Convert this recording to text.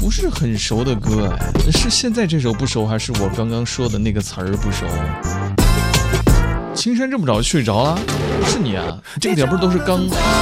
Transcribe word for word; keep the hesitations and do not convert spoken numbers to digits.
不是很熟的歌哎，是现在这首不熟，还是我刚刚说的那个词儿不熟？青山这么早睡着了？是你啊？这个点不是都是刚